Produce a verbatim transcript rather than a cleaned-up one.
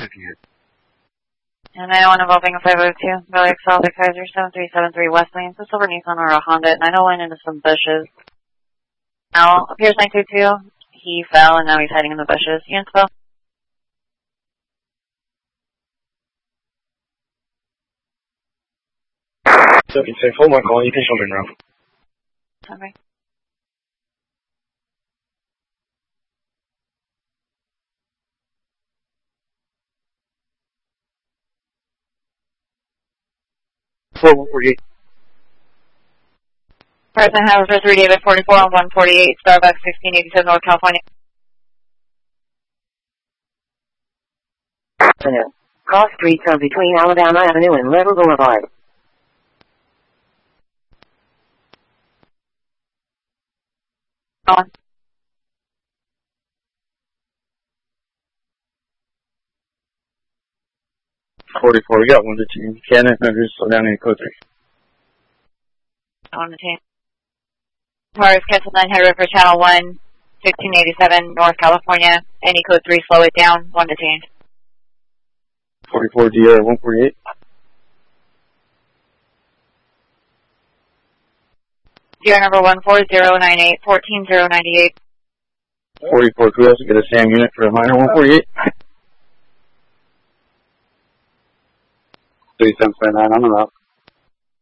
fifty-eight. And I want involving a five oh two. Billy X L, the Kaiser, seven three seven three West Lanes. The silver Nissan or a Honda at nine oh one into some bushes. Now, appears nine two two. He fell and now he's hiding in the bushes. Units fell. seventy-six, hold my call. You can jump in now. Okay. four one forty-eight. Present House for three David forty-four on one forty-eight, Starbucks sixteen eighty-seven, North California. Avenue. Cross streets are between Alabama Avenue and Level Boulevard. On. forty-four, we got one to two. Cannon, no, just slow down in code three. On the team. Cars canceled nine head river channel one, sixteen eighty-seven, North California. Any code three, slow it down, one detained. forty-four D R one forty-eight. D R number one four zero nine eight, fourteen zero ninety-eight. forty-four, could we also get a SAM unit for a minor one forty-eight? thirty-seven nine on the route.